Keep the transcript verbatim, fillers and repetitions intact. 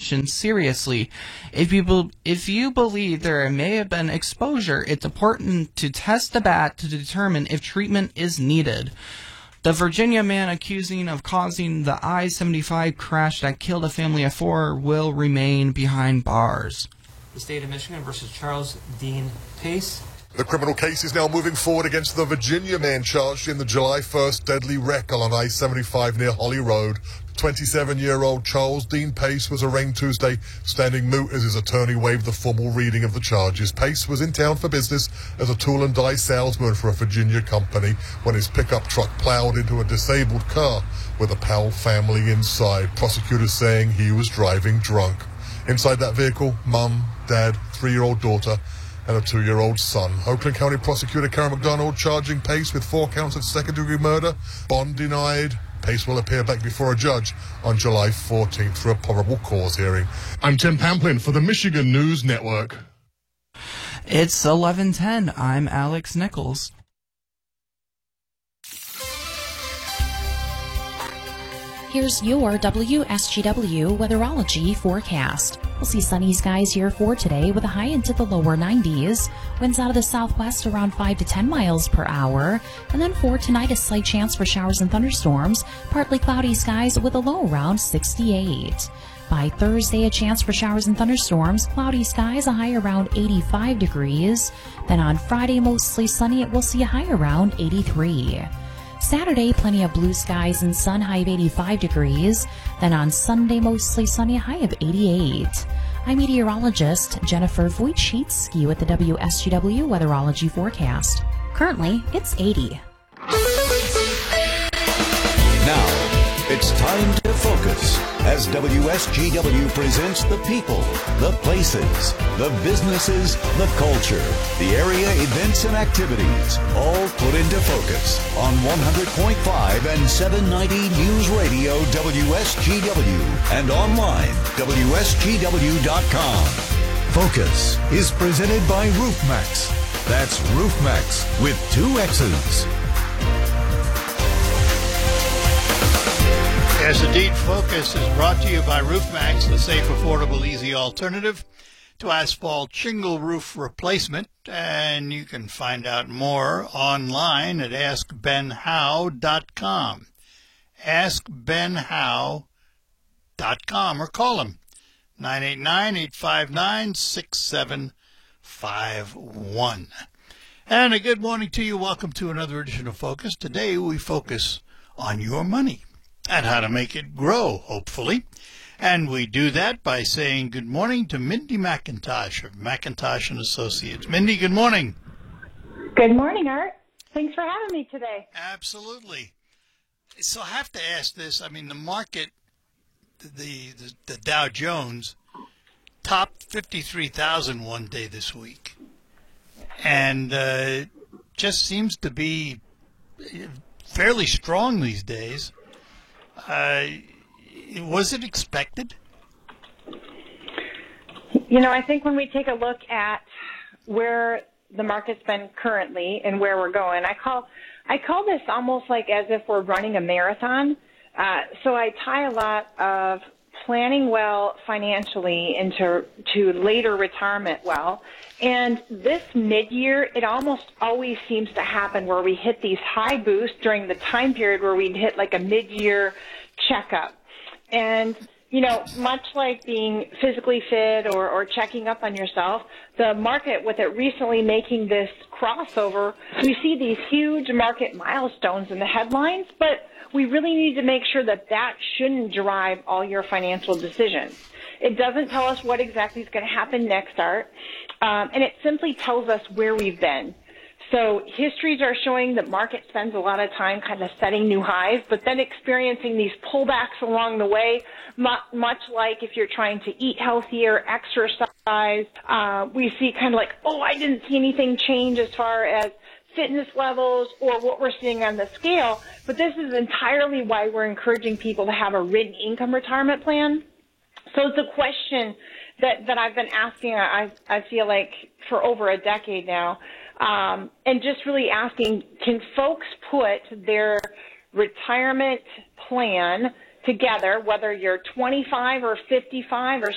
situation seriously. If you, be- if you believe there may have been exposure, it's important to test the bat to determine if treatment is needed. The Virginia man accusing of causing the I seventy-five crash that killed a family of four will remain behind bars. The state of Michigan versus Charles Dean Pace. The criminal case is now moving forward against the Virginia man charged in the July first deadly wreck along I seventy-five near Holly Road. twenty-seven-year-old Charles Dean Pace was arraigned Tuesday, standing mute as his attorney waived the formal reading of the charges. Pace was in town for business as a tool and die salesman for a Virginia company when his pickup truck plowed into a disabled car with a Powell family inside, prosecutors saying he was driving drunk. Inside that vehicle, mum, dad, three-year-old daughter, and a two-year-old son. Oakland County Prosecutor Karen McDonald charging Pace with four counts of second-degree murder. Bond denied. Pace will appear back before a judge on July fourteenth for a probable cause hearing. I'm Tim Pamplin for the Michigan News Network. It's eleven ten. I'm Alex Nichols. Here's your W S G W weatherology forecast. We'll see sunny skies here for today with a high into the lower nineties. Winds out of the southwest around five to ten miles per hour. And then for tonight, a slight chance for showers and thunderstorms. Partly cloudy skies with a low around sixty-eight. By Thursday, a chance for showers and thunderstorms. Cloudy skies, a high around eighty-five degrees. Then on Friday, mostly sunny. We'll see a high around eighty-three. Saturday, plenty of blue skies and sun, high of eighty-five degrees. Then on Sunday, mostly sunny, high of eighty-eight. I'm meteorologist Jennifer Wojcicki with the W S G W weatherology forecast. Currently, it's eighty. Now, it's time to focus as W S G W presents the people, the places, the businesses, the culture, the area events and activities, all put into focus on one hundred point five and seven ninety News Radio W S G W and online W S G W dot com. Focus is presented by RoofMax. That's RoofMax with two X's. Yes, indeed, Focus is brought to you by RoofMax, the safe, affordable, easy alternative to asphalt shingle roof replacement. And you can find out more online at ask ben how dot com. ask ben how dot com or call them nine eight nine, eight five nine, six seven five one. And a good morning to you. Welcome to another edition of Focus. Today we focus on your money and how to make it grow, hopefully. And we do that by saying good morning to Mindy McIntosh of McIntosh and Associates. Mindy, good morning. Good morning, Art. Thanks for having me today. Absolutely. So I have to ask this. I mean, the market, the the, the Dow Jones, topped fifty-three thousand one day this week. And uh, just seems to be fairly strong these days. Uh, was it expected? You know, I think when we take a look at where the market's been currently and where we're going, I call I call this almost like as if we're running a marathon. Uh, so I tie a lot of planning well financially into to later retirement well. And this mid-year, it almost always seems to happen where we hit these high boosts during the time period where we'd hit like a mid-year checkup. And, you know, much like being physically fit or, or checking up on yourself, the market, with it recently making this crossover, we see these huge market milestones in the headlines, but we really need to make sure that that shouldn't drive all your financial decisions. It doesn't tell us what exactly is going to happen next, Art, um, and it simply tells us where we've been. So histories are showing that market spends a lot of time kind of setting new highs, but then experiencing these pullbacks along the way, much like if you're trying to eat healthier, exercise. Uh, we see kind of like, oh, I didn't see anything change as far as fitness levels or what we're seeing on the scale, but this is entirely why we're encouraging people to have a written income retirement plan. So it's a question that, that I've been asking, I, I feel like, for over a decade now, um, and just really asking, can folks put their retirement plan together, whether you're twenty-five or fifty-five or